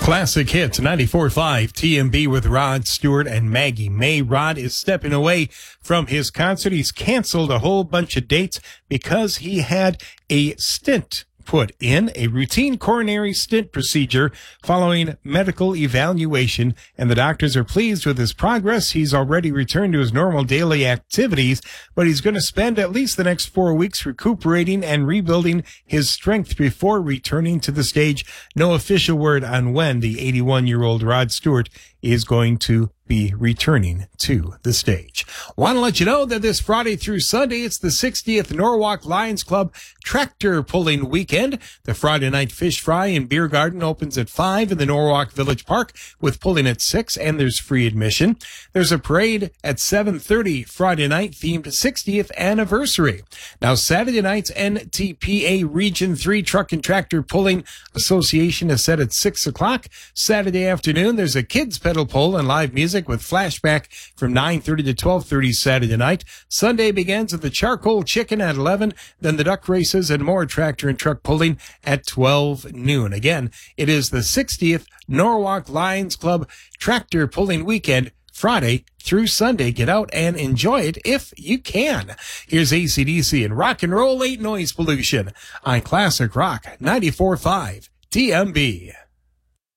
Classic hits, 94.5 TMB with Rod Stewart and Maggie May. Rod is stepping away from his concert. He's canceled a whole bunch of dates because he had a stent put in, a routine coronary stent procedure following medical evaluation, and the doctors are pleased with his progress. He's already returned to his normal daily activities, but he's going to spend at least the next 4 weeks recuperating and rebuilding his strength before returning to the stage. No official word on when the 81-year-old Rod Stewart is going to be returning to the stage. Want to let you know that this Friday through Sunday, it's the 60th Norwalk Lions Club tractor pulling weekend. The Friday night fish fry and beer garden opens at 5 in the Norwalk Village Park with pulling at 6, and there's free admission. There's a parade at 7:30 Friday night themed 60th anniversary. Now Saturday night's NTPA Region 3 Truck and Tractor Pulling Association is set at 6 o'clock. Saturday afternoon, there's a kids pedal pull and live music with flashback from 9:30 to 12:30 Saturday night. Sunday begins with the charcoal chicken at 11, then the duck races and more tractor and truck pulling at 12 noon. Again, it is the 60th Norwalk Lions Club tractor pulling weekend, Friday through Sunday. Get out and enjoy it if you can. Here's AC/DC and Rock and Roll 8 Noise Pollution on Classic Rock 94.5 TMB.